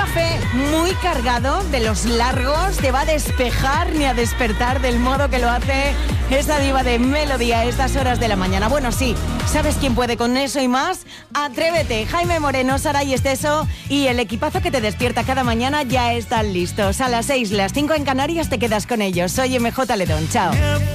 café muy cargado, de los largos, te va a despejar ni a despertar del modo que lo hace esta diva de Melodía a estas horas de la mañana. Bueno, sí, ¿sabes quién puede con eso y más? Atrévete, Jaime Moreno, Saray Esteso y el equipazo que te despierta cada mañana ya están listos. A las 6, las 5 en Canarias te quedas con ellos. Soy MJ Ledón, chao.